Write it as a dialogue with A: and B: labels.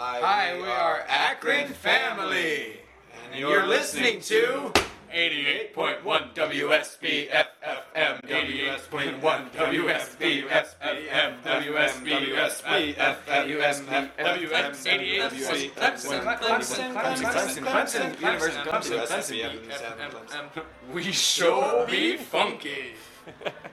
A: Hi, we are Akron Family. And you're listening to 88.1 WSB FFM, 88.1 WSB FFM, WSB FFM, Clemson, University of Clemson, we sure be funky.